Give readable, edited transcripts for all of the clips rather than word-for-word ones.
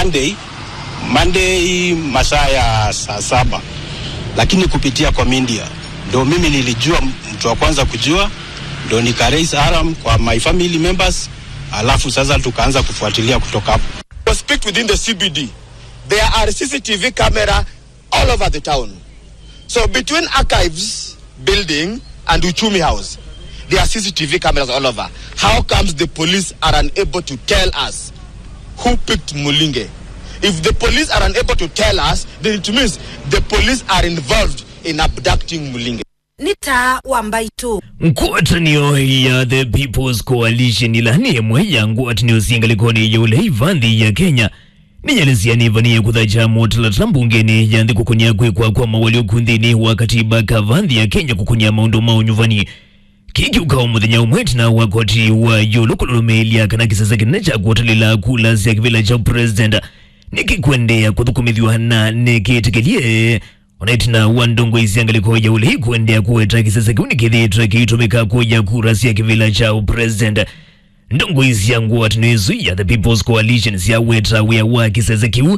Monday masaa ya saa 7, lakini kupitia kwa media ndio mimi nilijua, mtu wa kwanza kujua, ndio nika raise alarm kwa my family members, alafu sasa tukaanza kufuatilia kutoka hapo. To speak within the CBD, there are CCTV camera all over the town. So between Archives building and Uchumi House, there are CCTV cameras all over. How comes the police are unable to tell us who picked Mulinge? If the police are unable to tell us, then it means the police are involved in abducting Mulinge. Nita Wambaitu Mkuatanio ya The People's Coalition ilani mweya nguatanio singalikoni ya uleivandhi ya Kenya Ninyalisia nivani kuthaja motala tambungeni yandhi kukunya kwa mawalio kundini wakatiba kavandhi ya Kenya kukunya maundu maunyuvani. Kiki ukawa muthenya umweti na wakoti wa yolo kulumelia kana kisasa kinacha kuotalila kula siya kivila cha president. Niki kuendea kuthukumithiwa na nekitekelie. Onaitina wandongo isiangaliko ya ule kuendea kuweta kisasa kiunikithitra kiitumika kuja kura siya kivila cha president. Ndongo isiangu atinezu ya The People's Coalition siya weta wea waki sasa kiu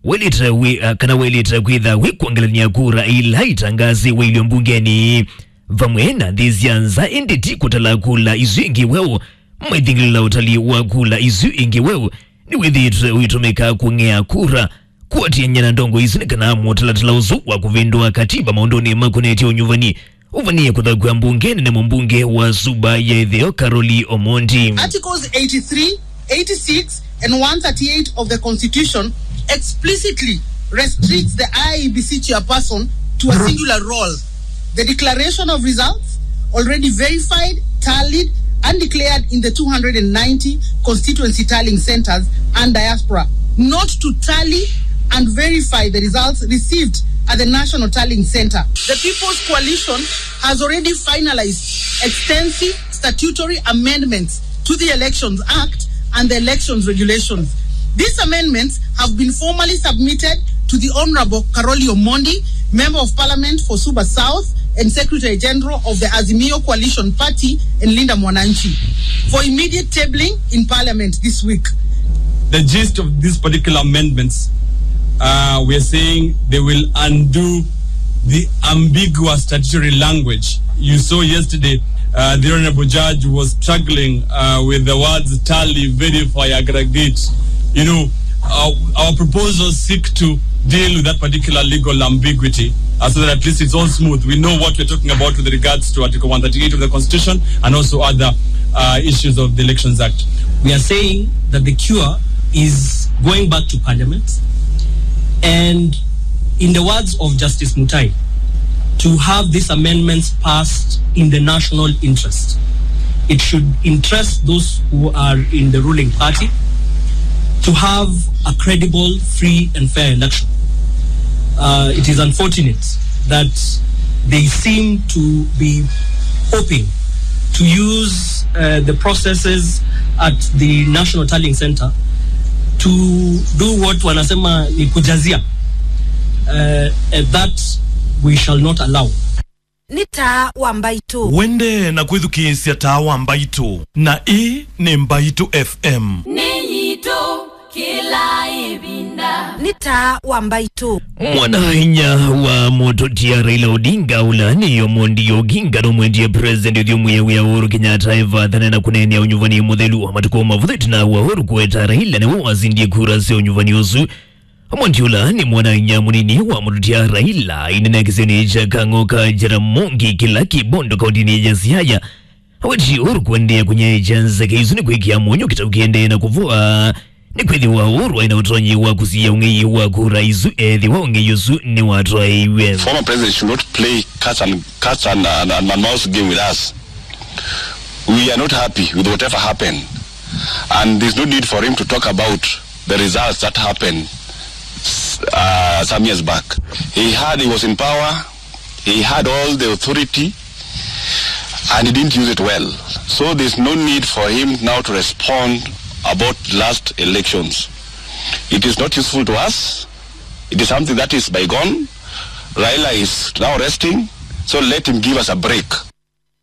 welitra kuidha wikuangalania kura ila itangazi weilio mbungeni. Vamwena dhizianza enditi kutala kula izu ingi weo mwithingilila utali wa kula izu ingi weo ni withitra uitumika kungea kura kuatia nyana ndongo isinikana mutalatala uzu wa kuvindua katiba maundoni makuneti unyuvani. Uvania kudhagua mbungeni na mbunge wa Suba ya Etheo Karoli Omondi. Articles 83, 86 and 138 of the Constitution explicitly restricts the IEBC chairperson to a singular role. The declaration of results already verified, tallied and declared in the 290 constituency tallying centers and diaspora, not to tally and verify the results received at the National Tallying Center. The People's Coalition has already finalized extensive statutory amendments to the Elections Act and the Elections Regulations. These amendments have been formally submitted to the Honorable Karoli Omondi, Member of Parliament for Suba South and Secretary General of the Azimio Coalition Party in Linda Mwananchi, for immediate tabling in Parliament this week. The gist of these particular amendments, we are saying they will undo the ambiguous statutory language. You saw yesterday the Honorable Judge was struggling with the words tally, verify, aggregate. You know, our proposals seek to deal with that particular legal ambiguity so that at least it's all smooth. We know what we're talking about with regards to Article 138 of the Constitution and also other issues of the Elections Act. We are saying that the cure is going back to Parliament and, in the words of Justice Mutai, to have these amendments passed in the national interest. It should interest those who are in the ruling party to have a credible, free and fair election. It is unfortunate that they seem to be hoping to use the processes at the National Tallying Center to do what wanasema ni kujazia. That we shall not allow. Nita Wambaitu wende na kwithukisia ta Wambaitu na ni Mbaitu FM Neyito kila ibinda. Nita Wambaitu Mwanahinya wa mototia Raila Odinga ulani Omondi Oginga no mwendia president yudhiumu ya Uhuru Kenyatta evadhana na kunene ya unyuvani modelu wa matuko mavutheti na Uhuru kuweta Raila na wawazindie kura se unyuvani osu. Omondi ulani mwanahinya munini wa mototia Raila inene kiseni cha Kangoka Jaramongi kila kibondo kaundini ya Siaya. Hawaji Uhuru kuendea kwenye janza keizu ni kuikia mwonyo kitabukiende na kuvua ni kwethi wa Uhuru wa inautonyi wa kusiya ungeyi wa kura izu ethi wa ungeyi yuzu ni watu wa iwe. Former president should not play cats and mouse game with us. We are not happy with whatever happened, and there's no need for him to talk about the results that happened some years back. He was in power, he had all the authority, and he didn't use it well. So there's no need for him now to respond about last elections. It is not useful to us. It is something that is bygone. Raila is now resting, so let him give us a break.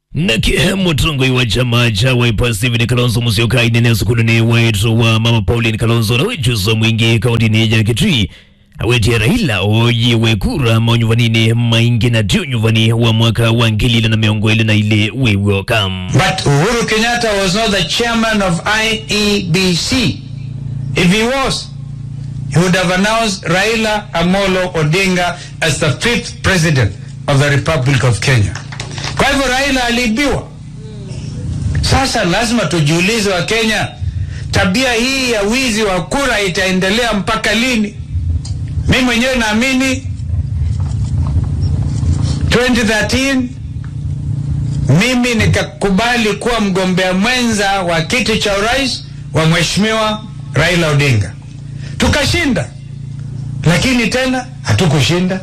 na mutungo wa chama cha Wiper Stephen Kalonzo Musyoka inene sukuluni wetu wa mama Pauline Kalonzo na wejuzo mwingi kaundini ya Kitui aweti Raila oyi wekura maunyuvanini maingi na tiu nyuvani wa mwaka wa ngilila na miongo ile na ile we welcome. But Uhuru Kenyatta was not the chairman of IEBC. If he was, he would have announced Raila Amolo Odinga as the 5th president of the Republic of Kenya. Kwa hivyo Raila alibiwa. Sasa lazima tujiulize wa Kenya, tabia hii ya wizi wa kura itaendelea mpaka lini? Mimi mwenyewe naamini 2013 mimi nikakubali kuwa mgombea mwenza wa kiti cha urais wa Mheshimiwa Raila Odinga. Tukashinda. Lakini tena hatukushinda.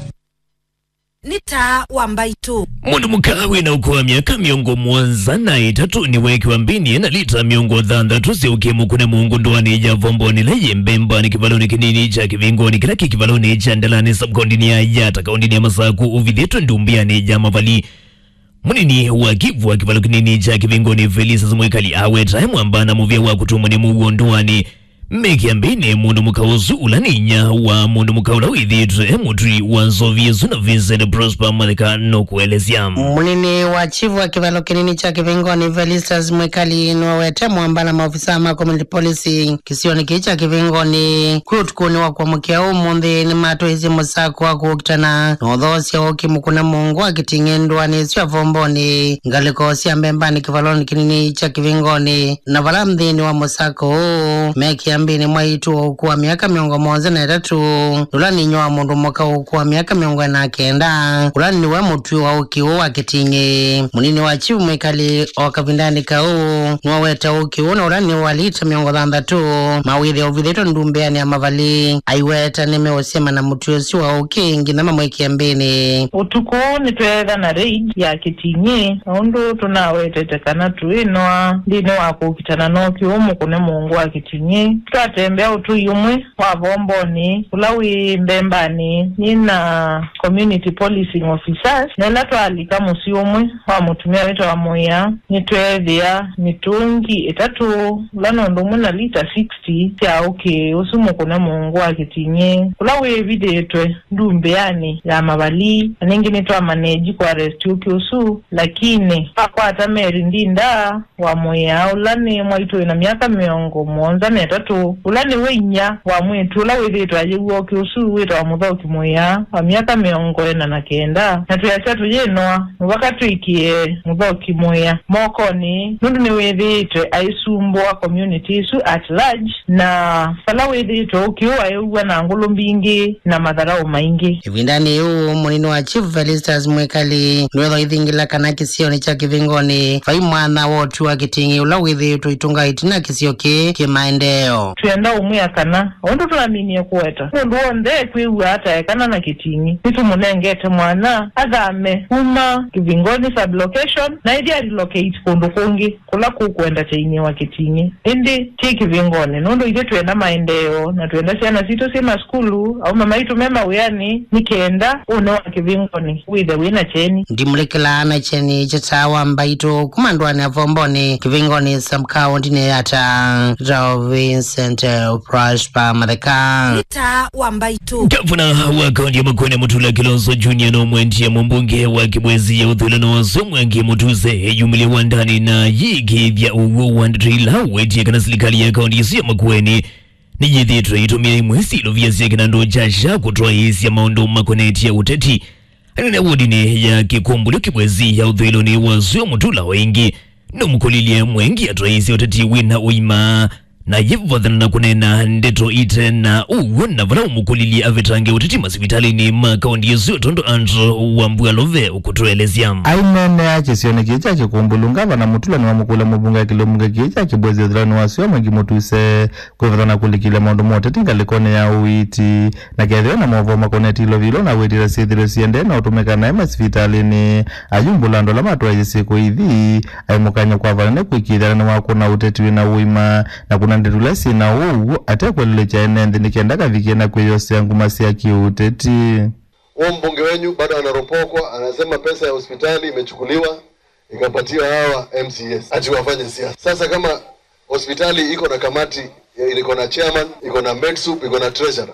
Nita Wambaitu. Mundu mukawe na ukua miaka miongo mwanza na itatu ni weki wa mbini na lita miongo dhanda tusi ukimu kune mungu nduwani ya vomboni la yembemba ni kivaloni kinini cha kivingoni kilaki kivaloni cha ndalani subkondini ya yata kaundini ya masaku uvidhetu ndumbiani ya mavali. Munini wakivu wa kivalo kinini cha kivingoni Felisa Zumwekali aweta mwambana muvia wa kutumu ni mungu nduwani. Meki ambini mundu mukauzu ulaninya wa mundu mukaula widhitu mutri wa Nzoviezu na Vincent Prosper Malika no kuelezea. Munini wa chifu wa kivalo kinini cha kivingoni Felisa Zumwekali nwawete mwambana maofisa ma community policy kisioni kicha kivingoni kutukuni wa kwa mkia umundi ni mato hizi musako wa kukitana nodhosi ya oki mukuna mungu wa kitingendwa ni siya vomboni ngaliko siya mbembani kivaloni kinini cha kivingoni na valamdhini wa musako meki ambini mwaitu kuwa miaka miongo mwanza na itatu ulani nyoa mundu mwaka kuwa miaka miongo na kenda ulani niwe mutu wa ukiu wa kitingi munini wa chivu mwekali wakavindani kau nwaweta ukiu na ulani walita miongo dhandatu mawili uvidheto ndumbeani ya mavali aiweta nimeosema na mutu yosi wa ukingi na mamweki ambini utuku nituedha na raid ya kitingi undu tunawetetekana tuinwa dini wako ukitana no kiumu kune mungu wa kitingi twatembea utu yumwe wa vomboni ulawi mbembani nina community policing officers nela twalika musiumwe wa mutumia wetu wa moya nitwethia mitungi itatu ulano ndumu na lita 60 ya usumu kuna mungu wa kitinye ulawi videtwe ndumbeani ya mavali aningi nitwa manage kwa arrest usu lakini kwa atameri ndinda wa moya ulani mwaitu ina miaka miongo mwanza na itatu ulani wenya wa mwetu ulawi videtwe ajibu usu wetu wa mudha moya wa miaka miongo na kenda na tuyasya tujenwa wakati ikie mudha moya moko ni nundu ni wedetwe aisumbwa community su at large na fala wedetwe ukiwa yuwa na ngulu mbingi na madharau maingi ivindani yu munini wa chief Felisa Zumwekali nwetho ithingila kana kisio ni cha kivingoni fai mwana wotu wa kitingi ula wedetwe itunga itina kisio kimaendeo tuyenda umwea kana undu tunaminie kuweta undu onde kwiwa hata ekana na kitingi nitu munengete mwana athame kuma kivingoni sublocation na idi relocate kundu kungi kula kukwenda chaini wa kitingi indi ti kivingoni nundu ide tuenda maendeo na tuenda siana sito sema skulu au mama itu mema uyani nikenda uno wa kivingoni with the winner cheni ndimulekela ana cheni chatawa mbaito kumandwani ya vomboni kivingoni samkao ndine yata Rao Vincent Prosper Malika Nita Wambaitu. Gavana wa kaunti ya Makueni Mutula Kilonzo Junior na mwenti ya mbunge wa Kibwezi ya Uthulano wa Somwangi Mutuze yumili wa ndani na yiki vya ugu wa ndrila weti ya kana serikali ya kaunti ya Makueni ni jithitwa itumia imwesi ilo vya siya kinando jasha kutoa hisi ya maondo makoneti ya uteti anina wadini ya kikumbulio Kibwezi ya Uthulani wa Somwangi Mutula wengi na mkulilie mwengi ya toa hisi ya uteti wina uima na yivadhana na kunena ndeto ite na na vala umukulili avetange uteti masivitali ni makaundi yesu tondo Andrew Wambua Love ukutuelezea aimene ya chisione kicha chikumbulunga vana Mutula ni wamukula mbunga ya kilomunga kicha Kibwezi Uthulani wa Somwangi Mutuse kuivadhana kulikile maundu mote tinga likone ya uiti na kethio na mwovo makoneti ilo vilo na wetira sithire siende na utumeka na masivitali ni ayumbulando la matu ajisiku hithi aimukanya kwa vana kuikidhana na wakuna uteti wina uima na kuna ndetulasi na uu atekwelele cha enende nikiendaka vikiena kweyose yangu masi ya kiuteti. Mbunge wenyu bado anaropokwa, anasema pesa ya hospitali imechukuliwa, ikapatia hawa MCS ati wafanye siasa. Sasa kama hospitali iko na kamati, iko na chairman, iko na medsup, iko na treasurer,